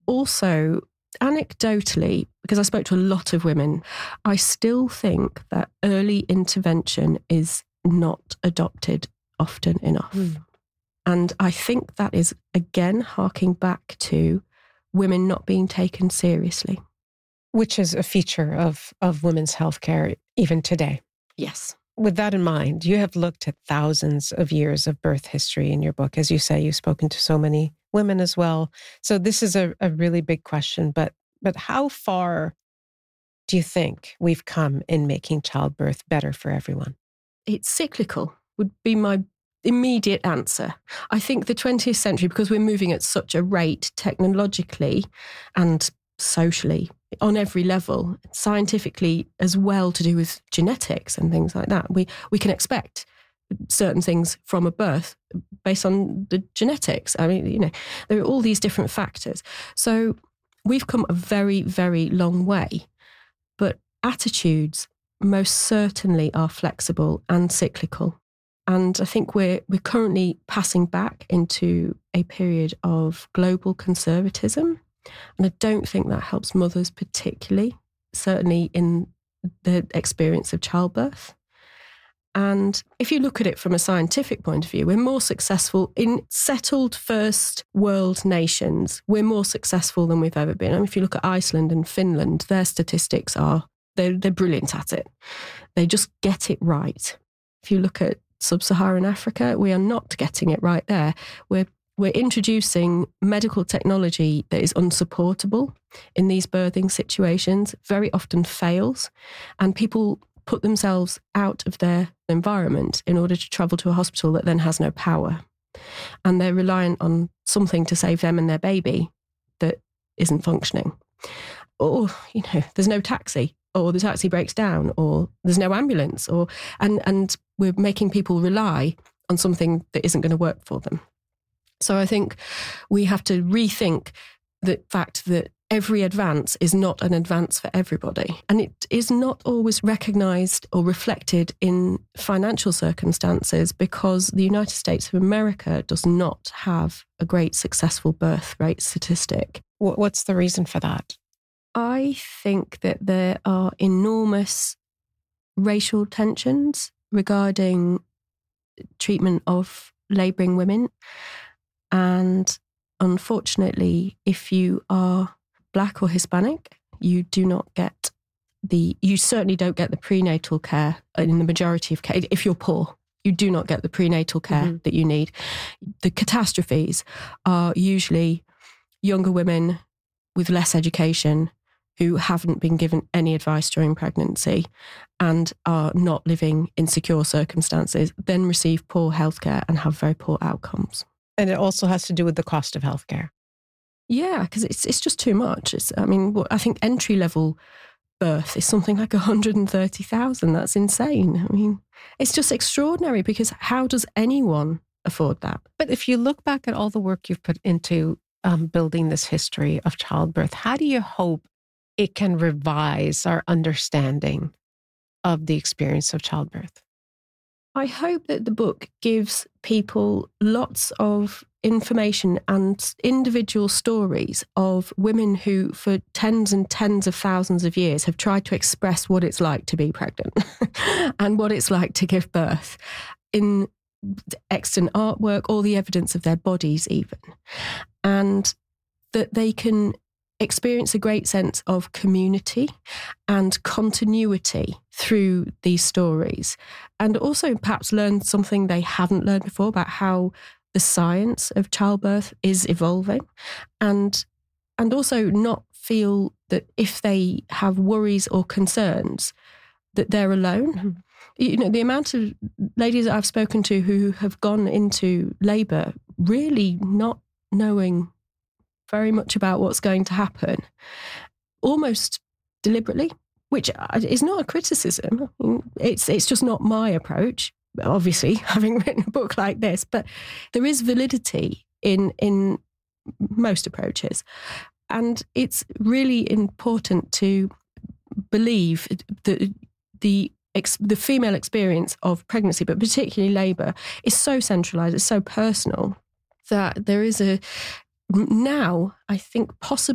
also, anecdotally, because I spoke to a lot of women, I still think that early intervention is not adopted often enough. And I think that is, again, harking back to women not being taken seriously. Which is a feature of women's healthcare even today. Yes. With that in mind, you have looked at thousands of years of birth history in your book. As you say, you've spoken to so many women as well. So this is a really big question, but how far do you think we've come in making childbirth better for everyone? It's cyclical, would be my immediate answer. I think the 20th century, because we're moving at such a rate technologically and socially, on every level, scientifically as well, to do with genetics and things like that. We can expect certain things from a birth based on the genetics. I mean, there are all these different factors. So we've come a very, very long way. But attitudes most certainly are flexible and cyclical. And I think we're currently passing back into a period of global conservatism. And I don't think that helps mothers particularly, certainly in the experience of childbirth. And if you look at it from a scientific point of view, we're more successful in settled first world nations. We're more successful than we've ever been. I mean, if you look at Iceland and Finland, their statistics they're brilliant at it. They just get it right. If you look at Sub-Saharan Africa, we are not getting it right there. We're introducing medical technology that is unsupportable in these birthing situations, very often fails, and people put themselves out of their environment in order to travel to a hospital that then has no power. And they're reliant on something to save them and their baby that isn't functioning. Or, there's no taxi, or the taxi breaks down, or there's no ambulance, and we're making people rely on something that isn't going to work for them. So I think we have to rethink the fact that every advance is not an advance for everybody. And it is not always recognised or reflected in financial circumstances, because the United States of America does not have a great successful birth rate statistic. What's the reason for that? I think that there are enormous racial tensions regarding treatment of labouring women. And unfortunately, if you are Black or Hispanic, you certainly don't get the prenatal care in the majority of cases. If you're poor, you do not get the prenatal care that you need. The catastrophes are usually younger women with less education who haven't been given any advice during pregnancy and are not living in secure circumstances, then receive poor healthcare and have very poor outcomes. And it also has to do with the cost of healthcare. Yeah, because it's just too much. I think entry-level birth is something like 130,000. That's insane. I mean, it's just extraordinary, because how does anyone afford that? But if you look back at all the work you've put into building this history of childbirth, how do you hope it can revise our understanding of the experience of childbirth? I hope that the book gives people lots of information and individual stories of women who, for tens and tens of thousands of years, have tried to express what it's like to be pregnant and what it's like to give birth in extant artwork, or the evidence of their bodies even. And that they can experience a great sense of community and continuity through these stories, and also perhaps learn something they haven't learned before about how the science of childbirth is evolving, and also not feel that if they have worries or concerns that they're alone. The amount of ladies that I've spoken to who have gone into labour really not knowing very much about what's going to happen, almost deliberately, which is not a criticism. It's just not my approach, obviously, having written a book like this, but there is validity in most approaches. And it's really important to believe that the female experience of pregnancy, but particularly labour, is so centralised, it's so personal, that there is now, I think, possibly